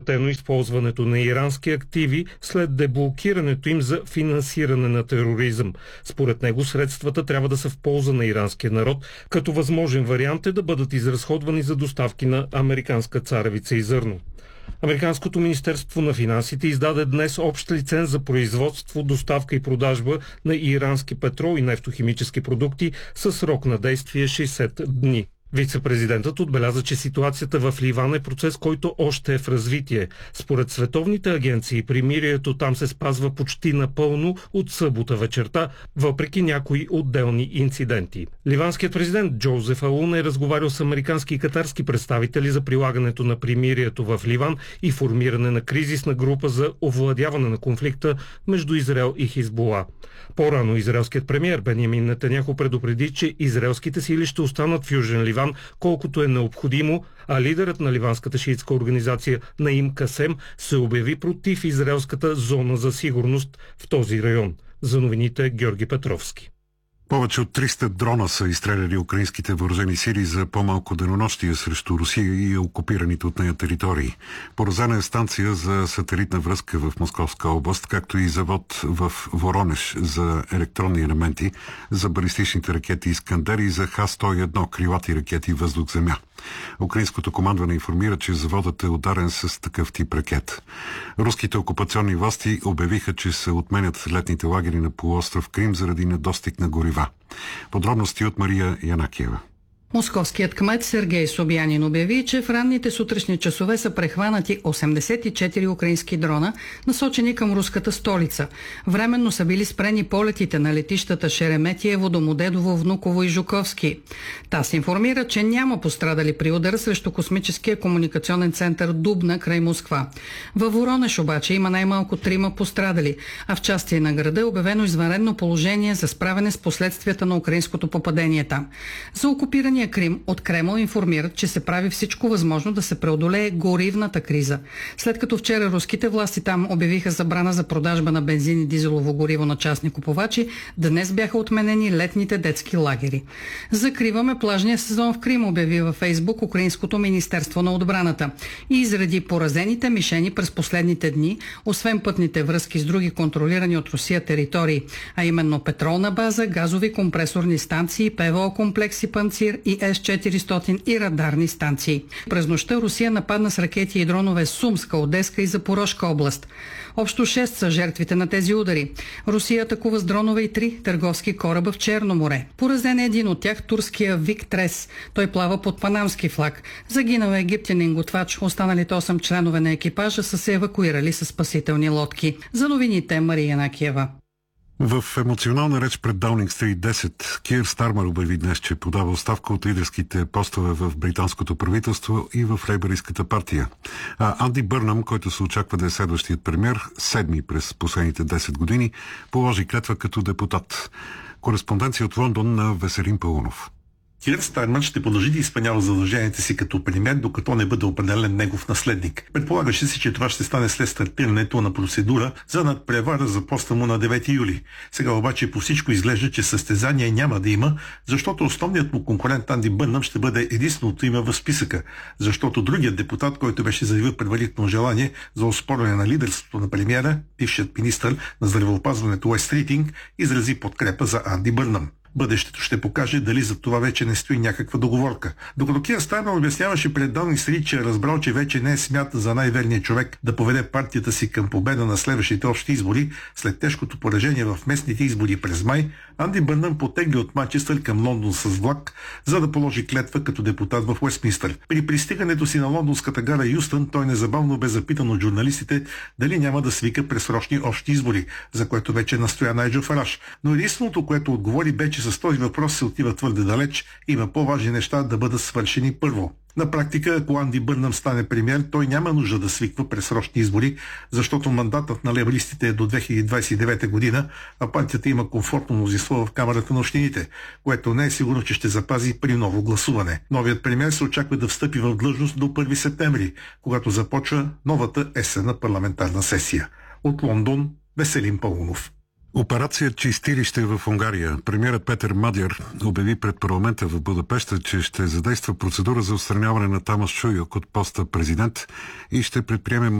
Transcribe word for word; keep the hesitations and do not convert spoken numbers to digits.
прекратено използването на ирански активи след деблокирането им за финансиране на тероризъм. Според него средствата трябва да са в полза на иранския народ, като възможен вариант е да бъдат изразходвани за доставки на американска царевица и зърно. Американското министерство на финансите издаде днес общ лиценз за производство, доставка и продажба на ирански петрол и нефтохимически продукти със срок на действие шейсет дни. Вице-президентът отбеляза, че ситуацията в Ливан е процес, който още е в развитие. Според световните агенции, примирието там се спазва почти напълно от събота вечерта, въпреки някои отделни инциденти. Ливанският президент Джозеф Аун е разговарял с американски и катарски представители за прилагането на примирието в Ливан и формиране на кризисна група за овладяване на конфликта между Израел и Хизбула. По-рано израелският премиер Бенямин Нетаняху предупреди, че израелските сили ще останат в Южен Ливан колкото е необходимо, а лидерът на ливанската шиитска организация Наим Касем се обяви против израелската зона за сигурност в този район. За новините Георги Петровски. Повече от триста дрона са изстреляли украинските въоръжени сили за по-малко денонощие срещу Русия и окупираните от нея територии. Поразена е станция за сателитна връзка в Московска област, както и завод в Воронеж за електронни елементи, за балистичните ракети Искандер и за Х сто и едно крилати ракети въздух-земя. Украинското командване информира, че заводът е ударен с такъв тип ракет. Руските окупационни власти обявиха, че се отменят летните лагери на полуостров Крим заради недостиг на горива. Подробности от Мария Янакиева. Московският кмет Сергей Собянин обяви, че в ранните сутрешни часове са прехванати осемдесет и четири украински дрона, насочени към руската столица. Временно са били спрени полетите на летищата Шереметиево, Домодедово, Внуково и Жуковски. ТАСС информира, че няма пострадали при удара срещу космическия комуникационен център Дубна край Москва. Във Воронеж обаче има най-малко трима пострадали, а в части на града е обявено извънредно положение за справяне с последствията на украинското попадение там. За окупирани Крим от Кремъл информират, че се прави всичко възможно да се преодолее горивната криза. След като вчера руските власти там обявиха забрана за продажба на бензин и дизелово гориво на частни купувачи, днес бяха отменени летните детски лагери. Закриваме плажния сезон в Крим, обяви във Фейсбук Украинското министерство на отбраната. И изреди поразените мишени през последните дни, освен пътните връзки с други контролирани от Русия територии, а именно петролна база, газови компресорни станции, ПВО комплекси Панцир и Ес четиристотин и радарни станции. През нощта Русия нападна с ракети и дронове Сумска, Одеска и Запорожка област. Общо шест са жертвите на тези удари. Русия атакува с дронове и три търговски кораба в Черно море. Поразен е един от тях, турския Вик Трес. Той плава под панамски флаг. Загинал е египтянин готвач. Останалите осем членове на екипажа са се евакуирали с спасителни лодки. За новините Мария Янакиева. В емоционална реч пред Даунинг Стрит десет, Кир Стармър обяви днес, че подава оставка от лидерските постове в британското правителство и в лейбористската партия. А Анди Бърнам, който се очаква да е следващият премиер, седми през последните десет години, положи клетва като депутат. Кореспонденция от Лондон на Веселин Паунов. Кир Стармър ще продължи да изпълнява задълженията си като премиер, докато не бъде определен негов наследник. Предполагаше се, че това ще стане след стартирането на процедура за надпревара за поста му на девети юли. Сега обаче по всичко изглежда, че състезание няма да има, защото основният му конкурент Анди Бърнам ще бъде единственото име в списъка, защото другият депутат, който беше заявил предварително желание за оспорване на лидерството на премиера, бившият министър на здравеопазването Уест Ритинг, изрази подкрепа за Анди Бърнам. Бъдещето ще покаже дали за това вече не стои някаква договорка. Докато Кир Стармър обясняваше пред Даунинг Стрит, че е разбрал, че вече не е смята за най-верният човек да поведе партията си към победа на следващите общи избори, след тежкото поражение в местните избори през май, Анди Бърнам потегли от Манчестър към Лондон с влак, за да положи клетва като депутат в Уестминстър. При пристигането си на лондонската гара Юстън, той незабавно бе запитан от журналистите дали няма да свика предсрочни общи избори, за което вече настоя Найджел Фараш. Но единственото, което отговори, бе, че с този въпрос се отива твърде далеч, има по-важни неща да бъдат свършени първо. На практика, ако Анди Бърнам стане премиер, той няма нужда да свиква предсрочни избори, защото мандатът на лейбористите е до две хиляди двадесет и девета година, а партията има комфортно мнозинство в Камарата на общините, което не е сигурно, че ще запази при ново гласуване. Новият премиер се очаква да встъпи в длъжност до първи септември, когато започва новата есенна парламентарна сесия. От Лондон, Веселин Паунов. Операция Чистилище в Унгария. Премиерът Петър Мадяр обяви пред парламента в Будапеща, че ще задейства процедура за отстраняване на Тамас Шуйок от поста президент и ще предприеме